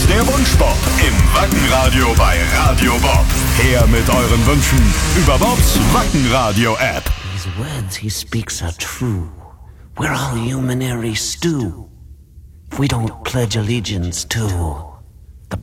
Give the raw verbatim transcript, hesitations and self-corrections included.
Der Wunschbob im Wackenradio bei Radio Bob. Her mit euren Wünschen über Bobs Wackenradio-App. These words he speaks are true. We're all human airy stew. If we don't pledge allegiance to